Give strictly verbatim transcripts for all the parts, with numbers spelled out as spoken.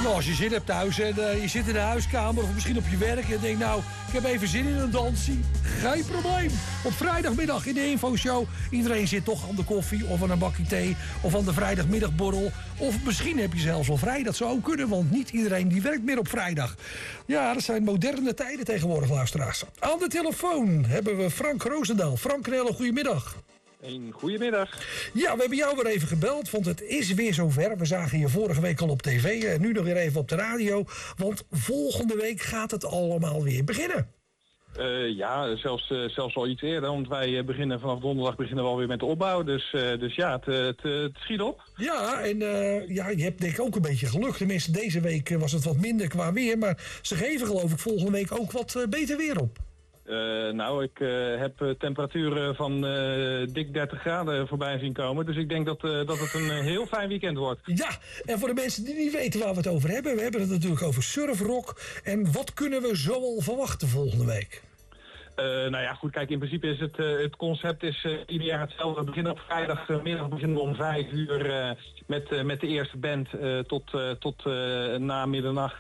Nou, als je zin hebt thuis en uh, je zit in de huiskamer of misschien op je werk en je denkt, nou, ik heb even zin in een dansje. Geen probleem. Op vrijdagmiddag in de infoshow. Iedereen zit toch aan de koffie of aan een bakje thee of aan de vrijdagmiddagborrel. Of misschien heb je zelfs wel vrij. Dat zou ook kunnen, want niet iedereen die werkt meer op vrijdag. Ja, dat zijn moderne tijden tegenwoordig, luisteraars. Aan de telefoon hebben we Frank Roosendaal. Frank, een hele goedemiddag. Een goedemiddag. Ja, we hebben jou weer even gebeld, want het is weer zover. We zagen je vorige week al op tv en nu nog weer even op de radio. Want volgende week gaat het allemaal weer beginnen. Uh, ja, zelfs, uh, zelfs al iets eerder, want wij uh, beginnen vanaf donderdag beginnen we alweer met de opbouw. Dus, uh, dus ja, het, het, het schiet op. Ja, en uh, ja, je hebt denk ik ook een beetje geluk. Tenminste, deze week was het wat minder qua weer. Maar ze geven geloof ik volgende week ook wat uh, beter weer op. Uh, nou, ik uh, heb uh, temperaturen van uh, dik dertig graden voorbij zien komen. Dus ik denk dat, uh, dat het een uh, heel fijn weekend wordt. Ja, en voor de mensen die niet weten waar we het over hebben. We hebben het natuurlijk over surfrock. En wat kunnen we zo al verwachten volgende week? Uh, nou ja, goed, kijk, in principe is het, uh, het concept is uh, ieder jaar hetzelfde. We beginnen op vrijdagmiddag beginnen we om vijf uur uh, met, uh, met de eerste band uh, tot, uh, tot uh, na middernacht.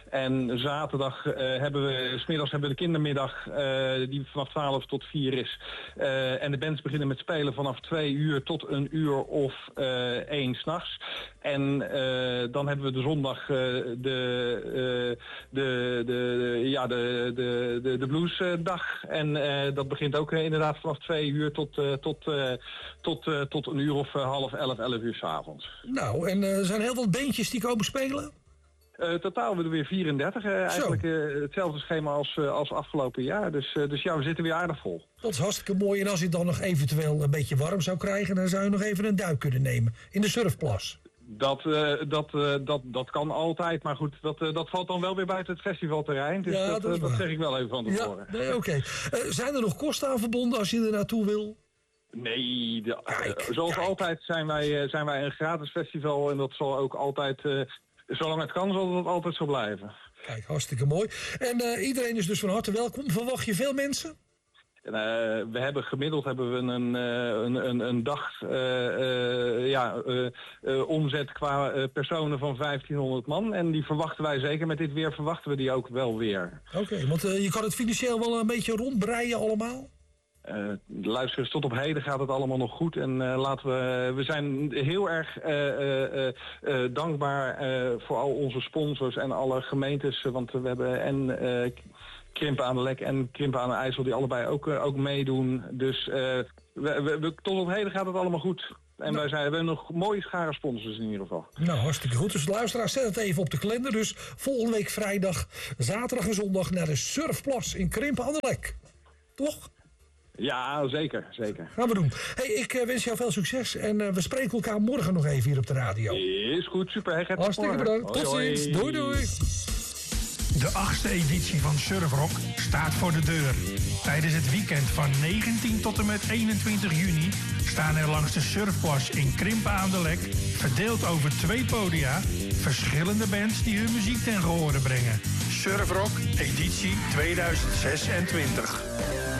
En zaterdag uh, hebben we, 's middags hebben we de kindermiddag uh, die vanaf twaalf tot vier is. Uh, en de bands beginnen met spelen vanaf twee uur tot een uur of uh, één 's nachts. En uh, dan hebben we de zondag uh, de, uh, de, de, ja, de, de, de, de bluesdag. En uh, dat begint ook uh, inderdaad vanaf twee uur tot, uh, tot, uh, tot, uh, tot een uur of uh, half elf, elf uur 's avonds. Nou, en uh, er zijn heel veel bandjes die komen spelen? Uh, totaal hebben we er weer vierendertig. Uh, eigenlijk uh, hetzelfde schema als, uh, als afgelopen jaar. Dus, uh, dus ja, we zitten weer aardig vol. Dat is hartstikke mooi. En als je het dan nog eventueel een beetje warm zou krijgen, dan zou je nog even een duik kunnen nemen in de surfplas. Dat, uh, dat, uh, dat, dat kan altijd, maar goed, dat, uh, dat valt dan wel weer buiten het festivalterrein. Dus ja, dat, dat, uh, dat zeg ik wel even van tevoren. Ja, nee, oké. Okay. Uh, zijn er nog kosten aan verbonden als je er naartoe wil? Nee, de, kijk, uh, zoals kijk. altijd zijn wij, uh, zijn wij een gratis festival en dat zal ook altijd, uh, zolang het kan, zal dat altijd zo blijven. Kijk, hartstikke mooi. En uh, iedereen is dus van harte welkom. Verwacht je veel mensen? En, uh, we hebben gemiddeld hebben we een, uh, een, een, een dag uh, uh, ja, uh, uh, omzet qua uh, personen van vijftienhonderd man. En die verwachten wij zeker. Met dit weer verwachten we die ook wel weer. Oké, okay, want uh, je kan het financieel wel een beetje rondbreien allemaal? Uh, luister, tot op heden gaat het allemaal nog goed. En uh, laten we, we zijn heel erg uh, uh, uh, dankbaar uh, voor al onze sponsors en alle gemeentes. Want we hebben en... Uh, Krimpen aan de Lek en Krimpen aan de IJssel die allebei ook, uh, ook meedoen. Dus uh, we, we, we, tot op heden gaat het allemaal goed. En nou. wij zijn, we hebben nog mooie schare sponsors in ieder geval. Nou, hartstikke goed. Dus luisteraars, zet het even op de kalender. Dus volgende week vrijdag, zaterdag en zondag naar de surfplas in Krimpen aan de Lek. Toch? Ja, zeker, zeker. Gaan we doen. Hey, ik uh, wens jou veel succes en uh, we spreken elkaar morgen nog even hier op de radio. Is goed, super. Hey, hartstikke bedankt. Tot ziens. Doei, doei. De achtste editie van Surfrock staat voor de deur. Tijdens het weekend van negentien tot en met eenentwintig juni staan er langs de surfplas in Krimpen aan de Lek, verdeeld over twee podia, verschillende bands die hun muziek ten gehore brengen. Surfrock editie tweeduizend zesentwintig.